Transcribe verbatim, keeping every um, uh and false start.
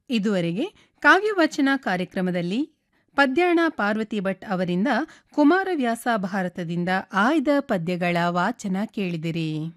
ಇದುವರೆಗೆ ಕಾವ್ಯವಾಚನ ಕಾರ್ಯಕ್ರಮದಲ್ಲಿ ಪದ್ಯಾಣ ಪಾರ್ವತಿ ಭಟ್ ಅವರಿಂದ ಕುಮಾರವ್ಯಾಸ ಭಾರತದಿಂದ ಆಯ್ದ ಪದ್ಯಗಳ ವಾಚನ ಕೇಳಿದಿರಿ.